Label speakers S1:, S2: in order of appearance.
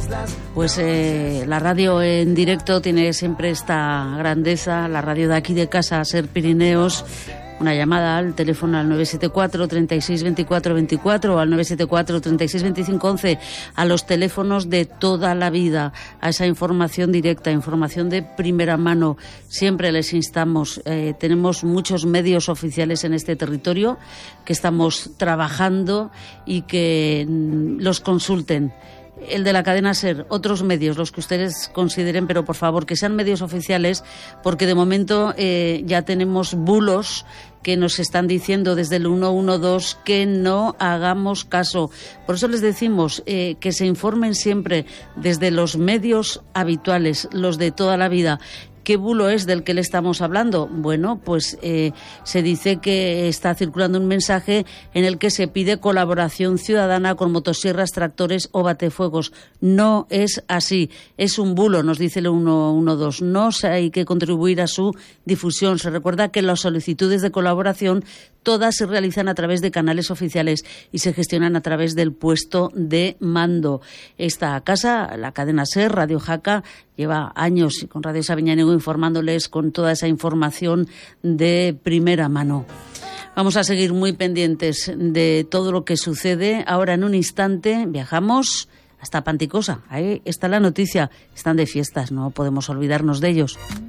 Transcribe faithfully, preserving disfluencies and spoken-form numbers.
S1: Pues eh, la radio en directo tiene siempre esta grandeza, la radio de aquí de casa, Ser Pirineos. Una llamada al teléfono al nueve siete cuatro, treinta y seis, veinticuatro, veinticuatro o al nueve siete cuatro, treinta y seis, veinticinco, once, a los teléfonos de toda la vida, a esa información directa, información de primera mano. Siempre les instamos. Eh, tenemos muchos medios oficiales en este territorio que estamos trabajando y que mm, los consulten. El de la cadena SER, otros medios, los que ustedes consideren, pero por favor que sean medios oficiales, porque de momento eh, ya tenemos bulos que nos están diciendo desde el ciento doce que no hagamos caso. Por eso les decimos eh, que se informen siempre desde los medios habituales, los de toda la vida. ¿Qué bulo es del que le estamos hablando? Bueno, pues eh, se dice que está circulando un mensaje en el que se pide colaboración ciudadana con motosierras, tractores o batefuegos. No es así. Es un bulo, nos dice el ciento doce. No hay que contribuir a su difusión. Se recuerda que las solicitudes de colaboración todas se realizan a través de canales oficiales y se gestionan a través del puesto de mando. Esta casa, la cadena SER, Radio Jaca, lleva años con Radio Sabiñánigo informándoles con toda esa información de primera mano. Vamos a seguir muy pendientes de todo lo que sucede. Ahora, en un instante, viajamos hasta Panticosa. Ahí está la noticia. Están de fiestas, no podemos olvidarnos de ellos.